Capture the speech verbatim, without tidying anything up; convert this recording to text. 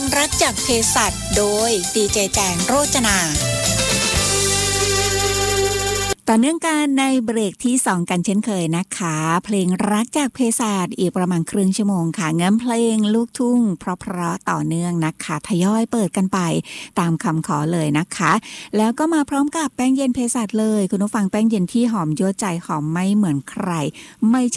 รักจากเภสัชโดยดีเจแจงโรจนาต่อเนื่องกันในเบรกที่สองกันเช่นเคยนะคะเพลงรักจากเภสัชอีกประมาณครึ่งชั่วโมงค่ะงั้นเพลงลูกทุ่งเพราะๆต่อเนื่องนะคะทยอยเปิดกันไปตามคำขอเลยนะคะแล้วก็มาพร้อมกับแป้งเย็นเภสัชเลยคุณผู้ฟังแป้งเย็นที่หอมยั่วใจหอมไม่เหมือนใครไม่